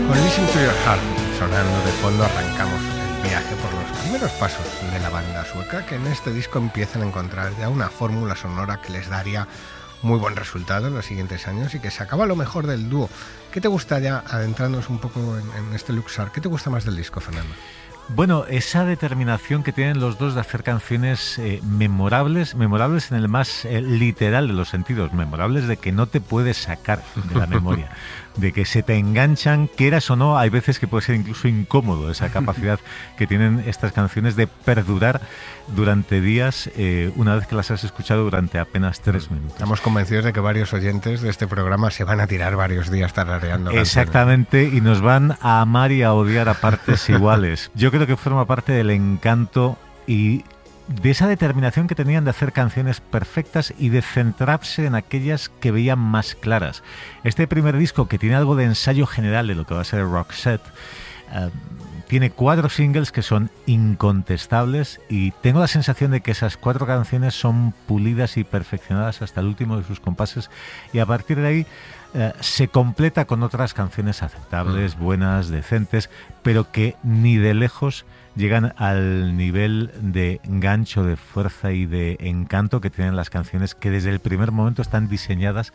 Con Listen to Your Heart sonando de fondo arrancamos el viaje por los primeros pasos de la banda sueca, que en este disco empiezan a encontrar ya una fórmula sonora que les daría muy buen resultado en los siguientes años y que se acaba lo mejor del dúo. ¿Qué te gusta, ya adentrándonos un poco en este Luxor? ¿Qué te gusta más del disco, Fernando? Bueno, esa determinación que tienen los dos de hacer canciones memorables en el más literal de los sentidos, memorables de que no te puedes sacar de la memoria, de que se te enganchan, quieras o no. Hay veces que puede ser incluso incómodo esa capacidad que tienen estas canciones de perdurar durante días, una vez que las has escuchado durante apenas 3 minutos. Estamos convencidos de que varios oyentes de este programa se van a tirar varios días tarareando. Exactamente, y nos van a amar y a odiar a partes iguales. Yo creo que forma parte del encanto y de esa determinación que tenían de hacer canciones perfectas y de centrarse en aquellas que veían más claras. Este primer disco, que tiene algo de ensayo general de lo que va a ser Roxette, tiene 4 singles que son incontestables y tengo la sensación de que esas 4 canciones son pulidas y perfeccionadas hasta el último de sus compases, y a partir de ahí se completa con otras canciones aceptables, buenas, decentes, pero que ni de lejos llegan al nivel de gancho, de fuerza y de encanto que tienen las canciones que desde el primer momento están diseñadas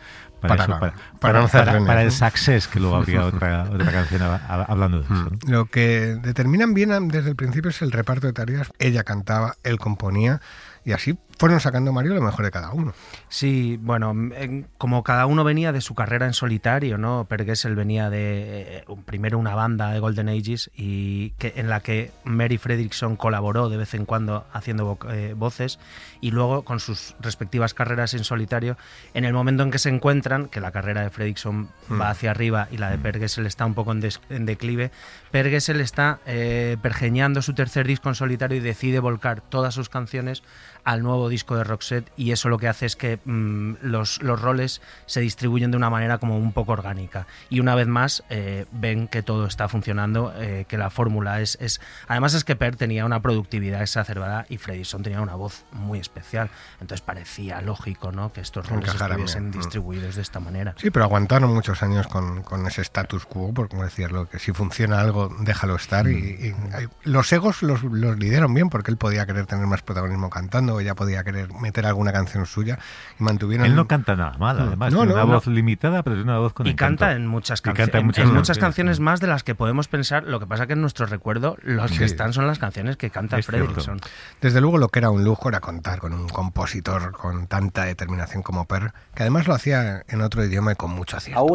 para el success, que luego habría otra canción hablando de eso, ¿no? Lo que determinan bien desde el principio es el reparto de tareas. Ella cantaba, él componía, y así fueron sacando, Mario, lo mejor de cada uno. Sí, bueno, como cada uno venía de su carrera en solitario, ¿no? Per Gessle venía de primero una banda de Golden Ages y en la que Mary Fredriksson colaboró de vez en cuando haciendo voces, y luego con sus respectivas carreras en solitario. En el momento en que se encuentran, que la carrera de Fredriksson va hacia arriba y la de Per Gessle está un poco en declive, Per Gessle está pergeñando su tercer disco en solitario y decide volcar todas sus canciones al nuevo disco de Roxette, y eso lo que hace es que los roles se distribuyen de una manera como un poco orgánica, y una vez más ven que todo está funcionando, que la fórmula es... Además es que Per tenía una productividad exacerbada y Fredriksson tenía una voz muy especial, entonces parecía lógico, ¿no?, que estos roles estuviesen distribuidos de esta manera. Sí, pero aguantaron muchos años con ese status quo, por como decirlo, que si funciona algo, déjalo estar, y los egos los lidiaron bien, porque él podía querer tener más protagonismo cantando, ella podía querer meter alguna canción suya, y mantuvieron... Él no canta nada mal, además, tiene una voz limitada, pero tiene una voz con encanto. Canta en muchas canciones, muchas canciones más de las que podemos pensar. Lo que pasa que en nuestro recuerdo los que están son las canciones que canta Fredriksson. Desde luego, lo que era un lujo era contar con un compositor con tanta determinación como Per, que además lo hacía en otro idioma y con mucho acierto.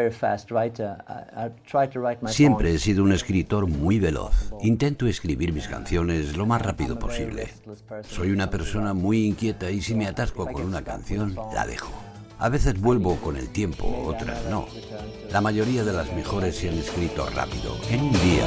Siempre he sido un escritor muy veloz. Intento escribir mis canciones lo más rápido posible. Soy una persona muy inquieta y si me atasco con una canción, la dejo. A veces vuelvo con el tiempo, otras no. La mayoría de las mejores se han escrito rápido, en un día.